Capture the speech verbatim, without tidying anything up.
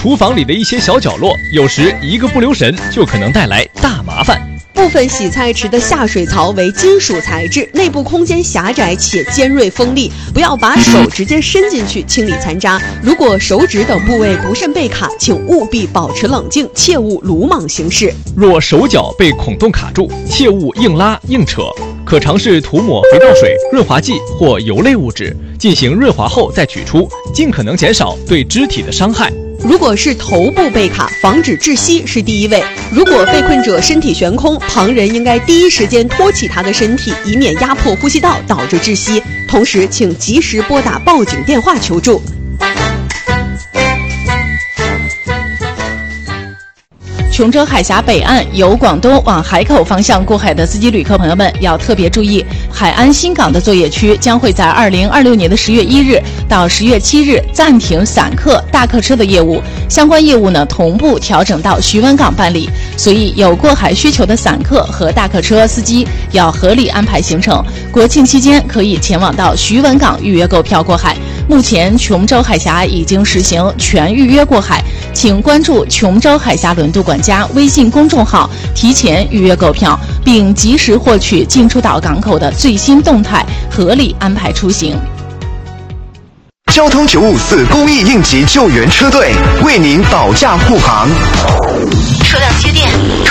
厨房里的一些小角落，有时一个不留神就可能带来大麻烦。 部分洗菜池的下水槽为金属材质，内部空间狭窄且尖锐锋利，不要把手直接伸进去清理残渣。如果手指等部位不慎被卡，请务必保持冷静，切勿鲁莽行事。 若手脚被孔洞卡住，切勿硬拉硬扯，可尝试涂抹肥皂水、润滑剂或油类物质，进行润滑后再取出，尽可能减少对肢体的伤害。 如果是头部被卡，防止窒息是第一位。如果被困者身体悬空，旁人应该第一时间托起他的身体，以免压迫呼吸道导致窒息。同时，请及时拨打报警电话求助。 琼州海峡北岸由广东往海口方向过海的司机旅客朋友们要特别注意，海安新港的作业区将会在二零二六年的十月一日到十月七日暂停散客、大客车的业务，相关业务呢同步调整到徐闻港办理。所以有过海需求的散客和大客车司机要合理安排行程。国庆期间可以前往到徐闻港预约购票过海。目前琼州海峡已经实行全预约过海，请关注琼州海峡轮渡管家微信公众号，提前预约购票，并及时获取进出岛港口的最新动态，合理安排出行。 交通九五四公益应急救援车队为您保驾护航。 车辆接电。